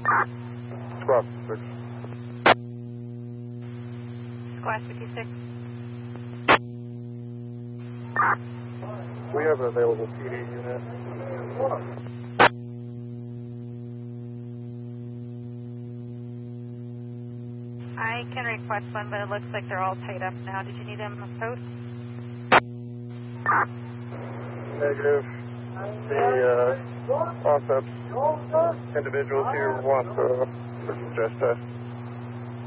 Squad 6. Squad 56. We have an available PD unit. I can request one, but it looks like they're all tied up now. Did you need them post? Negative. The concept individuals here want to stress test.